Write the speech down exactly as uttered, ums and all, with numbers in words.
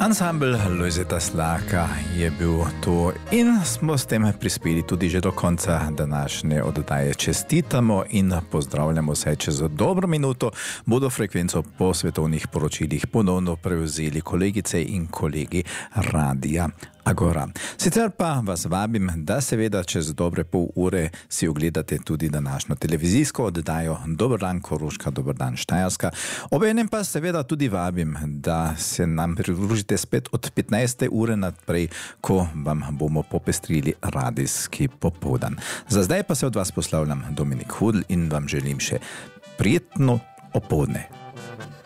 Ansambl Lojzeta Slaka je bil to in smo s tem prispeli tudi že do konca današnje oddaje. Čestitamo in pozdravljamo se. Čez dobro minuto bodo frekvenco po svetovnih poročilih ponovno prevzeli kolegice in kolegi Radia Agora. Sicer pa vas vabim, da seveda čez dobre pol ure si ogledate tudi današnjo televizijsko oddajo Dober dan Koroška, Dober dan Štajerska. Obenem pa seveda tudi vabim, da se nam pridružite spet od petnajste ure naprej, ko vam bomo popestrili radijski popoldan. Za zdaj pa se od vas poslavljam Dominik Hudl in vam želim še prijetno opoldne.